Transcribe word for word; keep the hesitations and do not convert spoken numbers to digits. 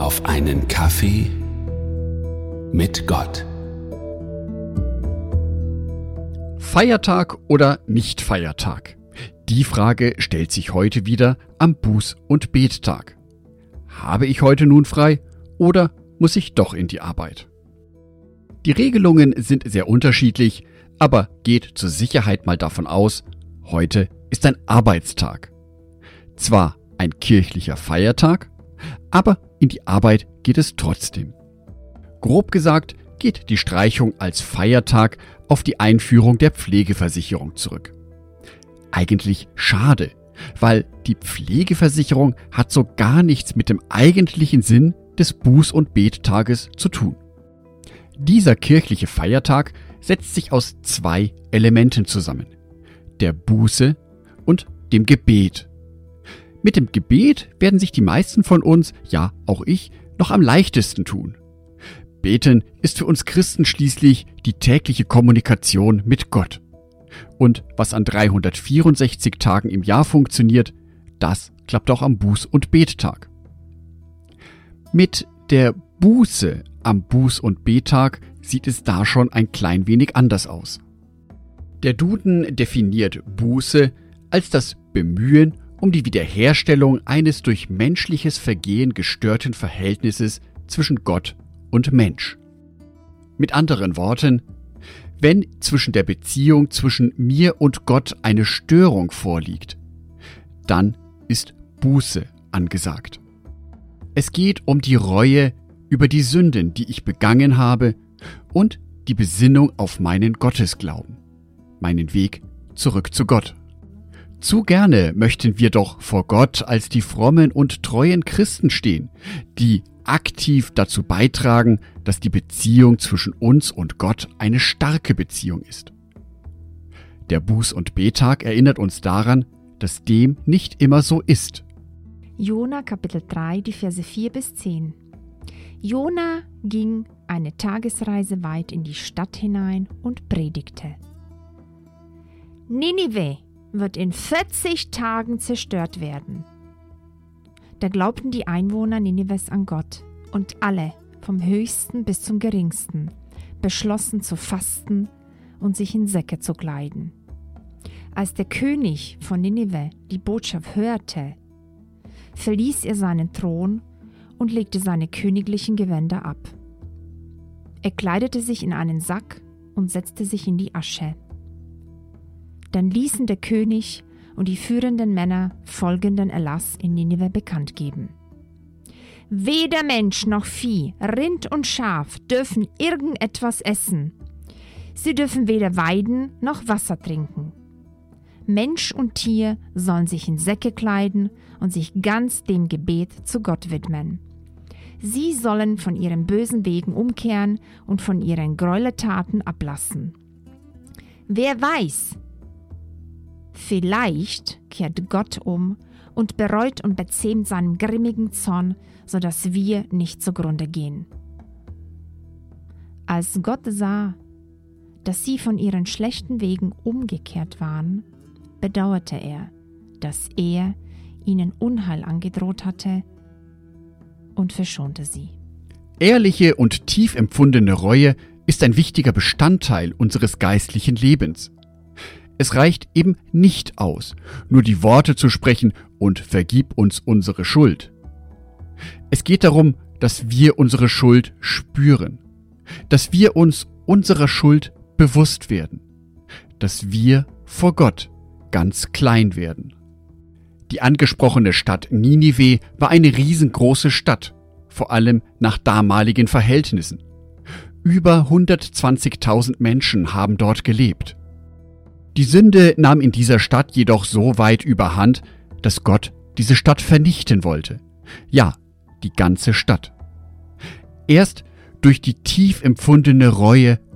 auf einen Kaffee mit Gott. Feiertag oder nicht Feiertag? Die Frage stellt sich heute wieder am Buß- und Bettag. Habe ich heute nun frei oder muss ich doch in die Arbeit? Die Regelungen sind sehr unterschiedlich, aber geht zur Sicherheit mal davon aus, heute ist ein Arbeitstag. Zwar ein kirchlicher Feiertag, aber in die Arbeit geht es trotzdem. Grob gesagt geht die Streichung als Feiertag auf die Einführung der Pflegeversicherung zurück. Eigentlich schade, weil die Pflegeversicherung hat so gar nichts mit dem eigentlichen Sinn des Buß- und Bettages zu tun. Dieser kirchliche Feiertag setzt sich aus zwei Elementen zusammen: der Buße und dem Gebet. Mit dem Gebet werden sich die meisten von uns, ja auch ich, noch am leichtesten tun. Beten ist für uns Christen schließlich die tägliche Kommunikation mit Gott. Und was an dreihundertvierundsechzig Tagen im Jahr funktioniert, das klappt auch am Buß- und Bettag. Mit der Buße am Buß- und Bettag sieht es da schon ein klein wenig anders aus. Der Duden definiert Buße als das Bemühen um die Wiederherstellung eines durch menschliches Vergehen gestörten Verhältnisses zwischen Gott und Mensch. Mit anderen Worten, wenn zwischen der Beziehung zwischen mir und Gott eine Störung vorliegt, dann ist Buße angesagt. Es geht um die Reue über die Sünden, die ich begangen habe, und die Besinnung auf meinen Gottesglauben, meinen Weg zurück zu Gott. Zu gerne möchten wir doch vor Gott als die frommen und treuen Christen stehen, die aktiv dazu beitragen, dass die Beziehung zwischen uns und Gott eine starke Beziehung ist. Der Buß- und Bettag erinnert uns daran, dass dem nicht immer so ist. Jona Kapitel drei, die Verse vier bis zehn. Jona ging eine Tagesreise weit in die Stadt hinein und predigte: Ninive wird in vierzig Tagen zerstört werden. Da glaubten die Einwohner Ninives an Gott, und alle, vom höchsten bis zum geringsten, beschlossen zu fasten und sich in Säcke zu kleiden. Als der König von Ninive die Botschaft hörte, verließ er seinen Thron und legte seine königlichen Gewänder ab. Er kleidete sich in einen Sack und setzte sich in die Asche. Dann ließen der König und die führenden Männer folgenden Erlass in Ninive bekannt geben: Weder Mensch noch Vieh, Rind und Schaf dürfen irgendetwas essen. Sie dürfen weder weiden noch Wasser trinken. Mensch und Tier sollen sich in Säcke kleiden und sich ganz dem Gebet zu Gott widmen. Sie sollen von ihren bösen Wegen umkehren und von ihren Gräueltaten ablassen. Wer weiß, vielleicht kehrt Gott um und bereut und bezähmt seinen grimmigen Zorn, sodass wir nicht zugrunde gehen. Als Gott sah, dass sie von ihren schlechten Wegen umgekehrt waren, bedauerte er, dass er ihnen Unheil angedroht hatte, und verschonte sie. Ehrliche und tief empfundene Reue ist ein wichtiger Bestandteil unseres geistlichen Lebens. Es reicht eben nicht aus, nur die Worte zu sprechen und vergib uns unsere Schuld. Es geht darum, dass wir unsere Schuld spüren, dass wir uns unserer Schuld bewusst werden, dass wir vor Gott ganz klein werden. Die angesprochene Stadt Ninive war eine riesengroße Stadt, vor allem nach damaligen Verhältnissen. Über hundertzwanzigtausend Menschen haben dort gelebt. Die Sünde nahm in dieser Stadt jedoch so weit überhand, dass Gott diese Stadt vernichten wollte. Ja, die ganze Stadt. Erst durch die tief empfundene Reue